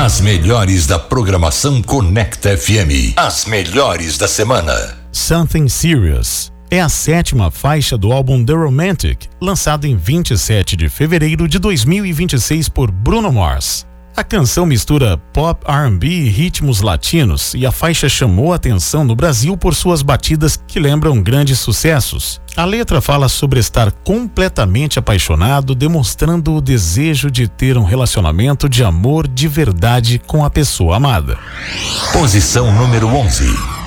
As melhores da programação Conecta FM. As melhores da semana. Something Serious é a 7ª faixa do álbum The Romantic, lançado em 27 de fevereiro de 2026 por Bruno Mars. A canção mistura pop, R&B e ritmos latinos, e a faixa chamou a atenção no Brasil por suas batidas que lembram grandes sucessos. A letra fala sobre estar completamente apaixonado, demonstrando o desejo de ter um relacionamento de amor de verdade com a pessoa amada. Posição número 11.